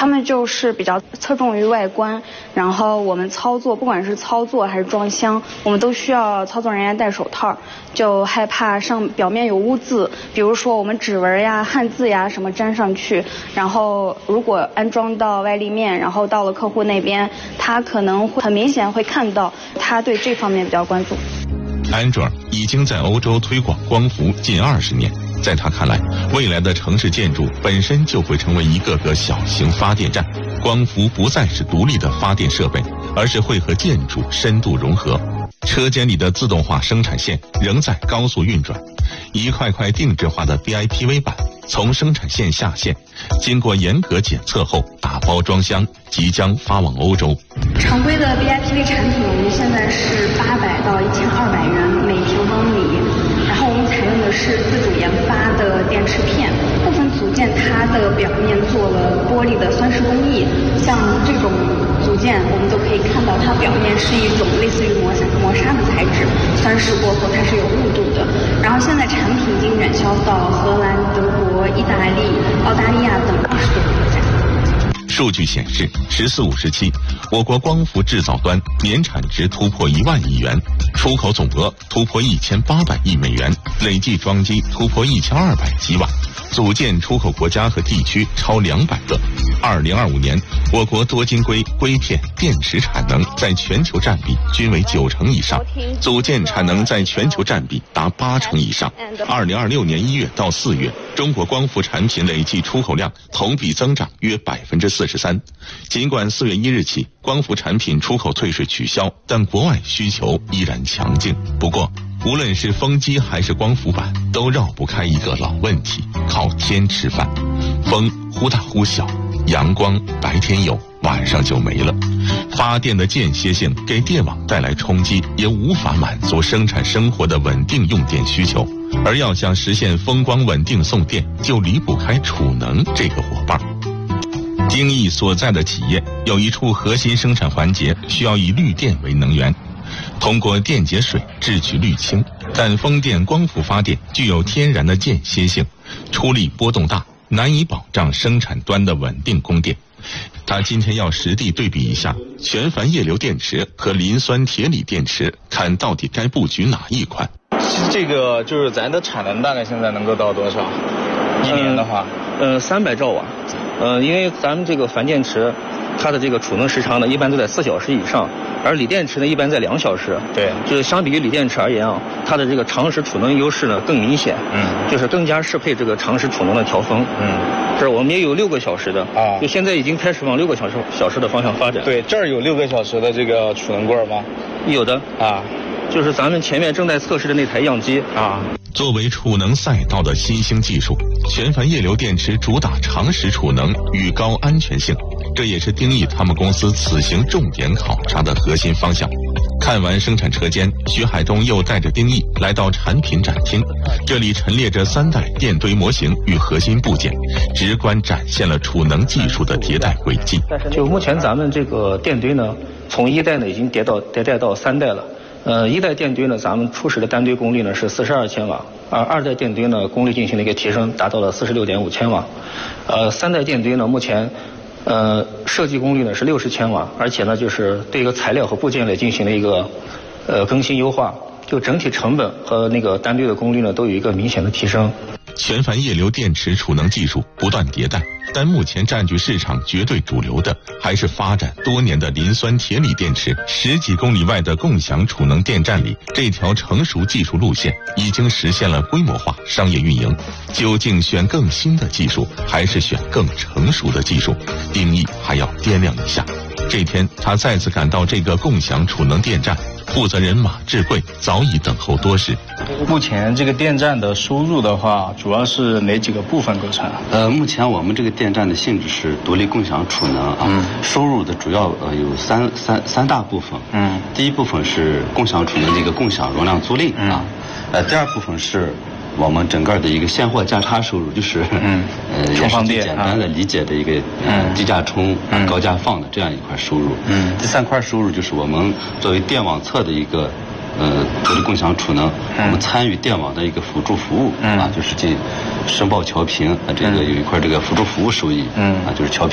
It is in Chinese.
他们就是比较侧重于外观，然后我们操作，不管是操作还是装箱，我们都需要操作人员戴手套，就害怕上表面有污渍，比如说我们指纹呀、汉字呀什么粘上去，然后如果安装到外立面，然后到了客户那边，他可能会很明显会看到，他对这方面比较关注。 安卓已经在欧洲推广光伏近20年，在他看来，未来的城市建筑本身就会成为一个个小型发电站，光伏不再是独立的发电设备，而是会和建筑深度融合。车间里的自动化生产线仍在高速运转，一块块定制化的 BIPV 板从生产线下线，经过严格检测后打包装箱，即将发往欧洲。 常规的 BIPV 产品，我们现在是800到1200元每平方米，然后我们采用的是自主研发的电池片，部分组件它的表面做了玻璃的酸蚀工艺，像这种组件我们都可以看到它表面是一种类似于磨砂的材质，酸蚀过后它是有雾度的。然后现在产品已经远销到荷兰、德国、意大利、澳大利亚等20多个国家。 数据显示，14、15期，我国光伏制造端年产值突破1万亿元，出口总额突破1800亿美元，累计装机突破1200吉瓦，组件出口国家和地区超200个。2025年，我国多晶硅、硅片、电池产能在全球占比均为90%以上，组件产能在全球占比达80%以上。2026年1月到4月，中国光伏产品累计出口量同比增长约43%。尽管4月1日起光伏产品出口退税取消，但国外需求依然强劲。不过，无论是风机还是光伏板，都绕不开一个老问题：靠天吃饭。风忽大忽小，阳光白天有，晚上就没了。发电的间歇性给电网带来冲击，也无法满足生产生活的稳定用电需求。而要想实现风光稳定送电，就离不开储能这个伙伴。丁毅所在的企业有一处核心生产环节需要以绿电为能源，通过电解水制取氯氢，但风电光伏发电具有天然的间歇性，出力波动大，难以保障生产端的稳定供电。他今天要实地对比一下全钒液流电池和磷酸铁锂电池，看到底该布局哪一款。 其实这个就是咱的产能大概现在能够到多少？一年的话 ，300兆瓦。因为咱们这个钒电池，它的这个储能时长呢，一般都在4小时以上，而锂电池呢，一般在2小时。 对， 就是相比于锂电池而言啊，它的这个长时储能优势呢更明显。就是更加适配这个长时储能的调峰。这我们也有6个小时的啊，就现在已经开始往6个小时的方向发展。 对，这儿有6个小时的这个储能罐吗？ 有的啊，就是咱们前面正在测试的那台样机啊。 作为储能赛道的新兴技术，全钒液流电池主打长时储能与高安全性，这也是丁毅他们公司此行重点考察的核心方向。看完生产车间，徐海东又带着丁毅来到产品展厅，这里陈列着3代电堆模型与核心部件，直观展现了储能技术的迭代轨迹。 就目前咱们这个电堆呢，从1代呢已经迭代到3代了。1代电堆呢，咱们初始的单堆功率呢是42千瓦，而2代电堆呢功率进行了一个提升，达到了46.5千瓦。3代电堆呢目前设计功率呢是60千瓦，而且呢就是对一个材料和部件类进行了一个更新优化，就整体成本和那个单堆的功率呢都有一个明显的提升。 全钒液流电池储能技术不断迭代，但目前占据市场绝对主流的还是发展多年的磷酸铁锂电池。10几公里外的共享储能电站里，这条成熟技术路线已经实现了规模化商业运营。究竟选更新的技术，还是选更成熟的技术？丁毅还要掂量一下。这天，他再次赶到这个共享储能电站，负责人马志贵早已等候多时。 目前这个电站的收入的话，主要是哪几个部分构成？ 目前我们这个电站的性质是独立共享储能啊，收入的主要有三大部分。第一部分是共享储能这个共享容量租赁啊，第二部分是我们整个的一个现货价差收入，就是也是最简单的理解的一个低价充高价放的这样一块收入。第3块收入就是我们作为电网侧的一个独立共享储能，我们参与电网的一个辅助服务啊，就是这申报调频这个有一块这个辅助服务收益啊，就是调频。